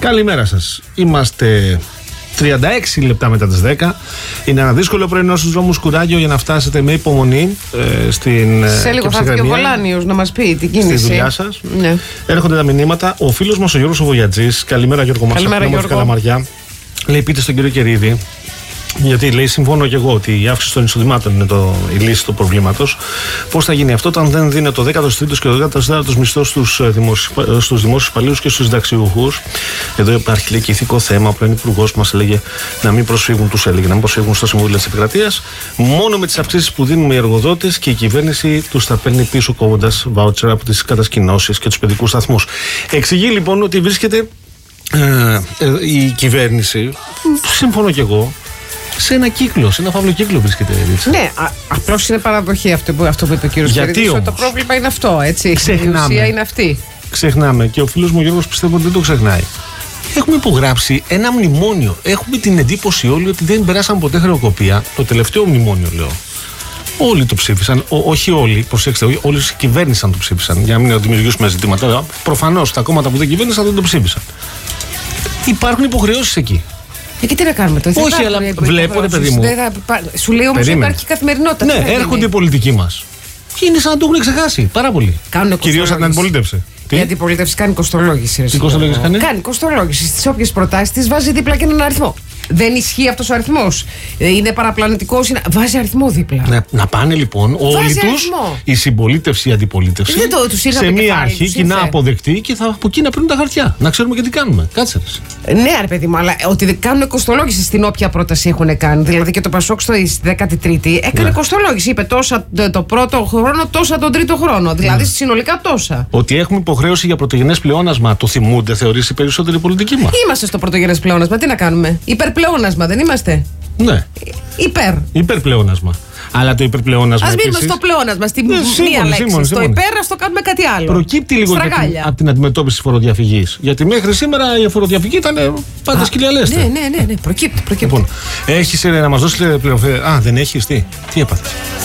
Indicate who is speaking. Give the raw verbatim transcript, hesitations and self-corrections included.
Speaker 1: Καλημέρα σας. Είμαστε τριάντα έξι λεπτά μετά τις δέκα. Είναι ένα δύσκολο πρωινό στους δρόμους, κουράγιο για να φτάσετε με υπομονή ε, στην
Speaker 2: Σε λίγο θα έρθει και ο Βολάνιος να μας πει την κίνηση.
Speaker 1: Στη δουλειά σας.
Speaker 2: Ναι.
Speaker 1: Έρχονται τα μηνύματα. Ο φίλος μας ο Γιώργος ο Βογιατζής. Καλημέρα Γιώργο μας.
Speaker 2: Καλημέρα Γιώργο.
Speaker 1: Καλαμαριά. Λέει πείτε στον κύριο Κερίδη. Γιατί λέει, συμφωνώ και εγώ ότι η αύξηση των εισοδημάτων είναι το, η λύση του προβλήματος. Πώς θα γίνει αυτό όταν δεν δίνεται το δέκατο τρίτο και το δέκατο τέταρτο μισθό στους δημόσιους υπαλλήλους και στους συνταξιούχους? Εδώ υπάρχει λέει, και ηθικό θέμα. Ο πρώην υπουργός μας έλεγε να μην προσφύγουν, τους έλεγε να μην προσφύγουν στο Συμβούλιο της Επικρατείας. Μόνο με τις αυξήσεις που δίνουμε οι εργοδότες και η κυβέρνηση τους τα παίρνει πίσω κόβοντας βάουτσερ από τις κατασκηνώσεις και τους παιδικούς σταθμούς. Εξηγεί λοιπόν ότι βρίσκεται ε, ε, η κυβέρνηση, συμφωνώ κι εγώ, σε ένα κύκλο, σε ένα φαύλο κύκλο βρίσκεται έτσι.
Speaker 2: Ναι, απλώς είναι παραδοχή αυτό που, αυτό που είπε ο κύριος Κερίδης. Το πρόβλημα είναι αυτό, έτσι.
Speaker 1: Ξεχνάμε.
Speaker 2: Η ουσία είναι αυτή.
Speaker 1: Ξεχνάμε και ο φίλος μου ο Γιώργος πιστεύω ότι δεν το ξεχνάει. Έχουμε υπογράψει ένα μνημόνιο. Έχουμε την εντύπωση όλοι ότι δεν περάσαν ποτέ χρεοκοπία. Το τελευταίο μνημόνιο λέω. Όλοι το ψήφισαν. Ό, όχι όλοι, προσέξτε, όλοι οι κυβέρνησαν το ψήφισαν. Για να μην δημιουργήσουμε ζητήματα. Προφανώς τα κόμματα που δεν κυβέρνησαν δεν το ψήφισαν. Υπάρχουν υποχρεώσεις εκεί.
Speaker 2: Ε, και τι να κάνουμε τώρα?
Speaker 1: Όχι, αλλά βλέπω ρε παιδί μου.
Speaker 2: Σου λέει όμως υπάρχει καθημερινότητα.
Speaker 1: Ναι, έρχονται οι πολιτικοί μας. Και είναι σαν να το έχουν ξεχάσει. Πάρα πολύ. Κυρίως από την αντιπολίτευση.
Speaker 2: Η αντιπολίτευση κάνει κοστολόγηση.
Speaker 1: Τι κοστολόγηση κάνει?
Speaker 2: Κάνει κοστολόγηση. Στις όποιες προτάσεις της βάζει δίπλα και έναν αριθμό. Δεν ισχύει αυτός ο αριθμός. Είναι παραπλανητικός. Είναι... Βάζει αριθμό δίπλα.
Speaker 1: Να, να πάνε λοιπόν όλοι τους, η συμπολίτευση, η αντιπολίτευση,
Speaker 2: το, τους
Speaker 1: σε μία αρχή κοινά αποδεκτή και θα, από εκεί να παίρνουν τα χαρτιά. Να ξέρουμε και τι κάνουμε. Κάτσε.
Speaker 2: Ναι, ρε παιδί μου, αλλά ότι κάνουν κοστολόγηση στην όποια πρόταση έχουν κάνει. Δηλαδή και το Πασόκ στο δέκατη τρίτη έκανε ναι. κοστολόγηση. Είπε τόσα το πρώτο χρόνο, τόσα τον τρίτο χρόνο. Δηλαδή ναι. συνολικά τόσα. Ότι
Speaker 1: έχουμε υποχρέωση για πρωτογενές πλεόνασμα. Το θυμούνται, θεωρείς οι περισσότεροι πολιτικοί μας?
Speaker 2: Είμαστε στο πρωτογενές πλεόνασμα. Τι να κάνουμε? Υπερπλεόνασμα, δεν είμαστε?
Speaker 1: Ναι.
Speaker 2: Υπερ.
Speaker 1: Υπερπλεόνασμα. Αλλά το υπερπλεόνασμα.
Speaker 2: Ας μείνουμε στο πλεόνασμα, στη ναι, μία λέξη. Σύμφωνο, στο υπέρ, ας το κάνουμε κάτι άλλο.
Speaker 1: Προκύπτει λίγο την, από την αντιμετώπιση της φοροδιαφυγής. Γιατί μέχρι σήμερα η φοροδιαφυγή ήταν πάντα σκυλιαλέστα.
Speaker 2: Ναι, ναι, ναι, ναι, προκύπτει. προκύπτει.
Speaker 1: Λοιπόν, έχεις να μας δώσεις πληροφορία? Α, δεν έχεις, τι, τι έπαθες?